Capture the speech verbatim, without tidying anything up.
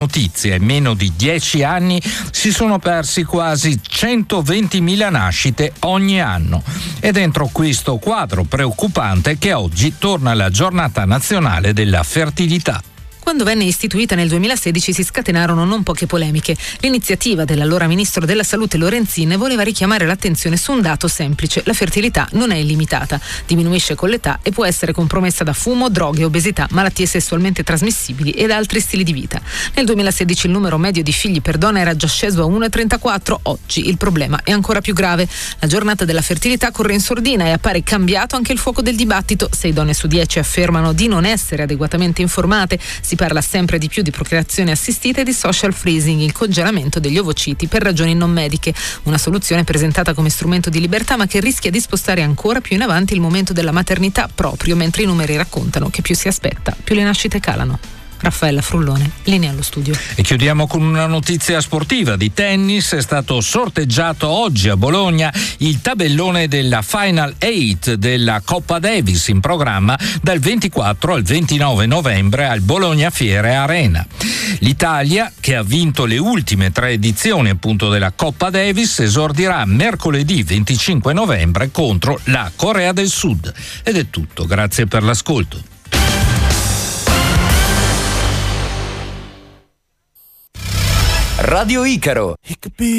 notizia. In meno di dieci anni si sono persi quasi centoventimila nascite ogni anno. E dentro questo quadro preoccupante che oggi torna la giornata nazionale della fertilità. Quando venne istituita nel duemilasedici si scatenarono non poche polemiche. L'iniziativa dell'allora ministro della Salute Lorenzin voleva richiamare l'attenzione su un dato semplice: la fertilità non è illimitata, diminuisce con l'età e può essere compromessa da fumo, droghe, obesità, malattie sessualmente trasmissibili ed altri stili di vita. Nel duemilasedici il numero medio di figli per donna era già sceso a uno virgola trentaquattro, oggi il problema è ancora più grave. La giornata della fertilità corre in sordina e appare cambiato anche il fuoco del dibattito. Sei donne su dieci affermano di non essere adeguatamente informate. Si parla sempre di più di procreazione assistita e di social freezing, il congelamento degli ovociti per ragioni non mediche. Una soluzione presentata come strumento di libertà, ma che rischia di spostare ancora più in avanti il momento della maternità, proprio mentre i numeri raccontano che più si aspetta, più le nascite calano. Raffaella Frullone, linea allo studio. E chiudiamo con una notizia sportiva di tennis. È stato sorteggiato oggi a Bologna il tabellone della Final Eight della Coppa Davis, in programma dal ventiquattro al ventinove novembre al Bologna Fiere Arena. L'Italia, che ha vinto le ultime tre edizioni appunto della Coppa Davis, esordirà mercoledì venticinque novembre contro la Corea del Sud. Ed è tutto, grazie per l'ascolto. Radio Icaro.